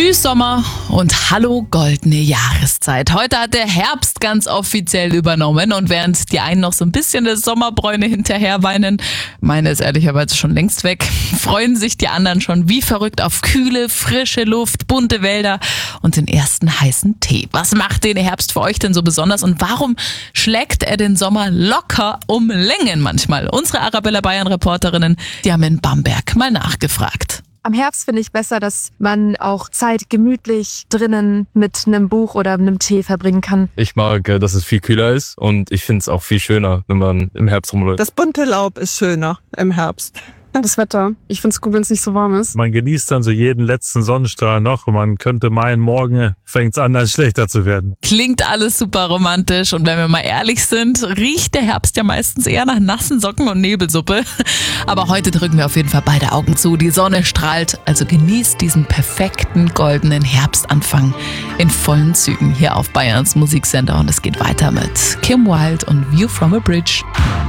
Tschüss Sommer und hallo goldene Jahreszeit. Heute hat der Herbst ganz offiziell übernommen und während die einen noch so ein bisschen das Sommerbräune hinterher weinen, meine ist ehrlicherweise schon längst weg, freuen sich die anderen schon wie verrückt auf kühle, frische Luft, bunte Wälder und den ersten heißen Tee. Was macht den Herbst für euch denn so besonders und warum schlägt er den Sommer locker um Längen manchmal? Unsere Arabella Bayern Reporterinnen, die haben in Bamberg mal nachgefragt. Am Herbst finde ich besser, dass man auch Zeit gemütlich drinnen mit einem Buch oder einem Tee verbringen kann. Ich mag, dass es viel kühler ist und ich finde es auch viel schöner, wenn man im Herbst rumläuft. Das bunte Laub ist schöner im Herbst. Das Wetter. Ich finde es gut, wenn es nicht so warm ist. Man genießt dann so jeden letzten Sonnenstrahl noch und man könnte meinen, morgen fängt es an, dann schlechter zu werden. Klingt alles super romantisch und wenn wir mal ehrlich sind, riecht der Herbst ja meistens eher nach nassen Socken und Nebelsuppe. Aber heute drücken wir auf jeden Fall beide Augen zu. Die Sonne strahlt, also genießt diesen perfekten goldenen Herbstanfang in vollen Zügen hier auf Bayerns Musiksender und es geht weiter mit Kim Wilde und View from a Bridge.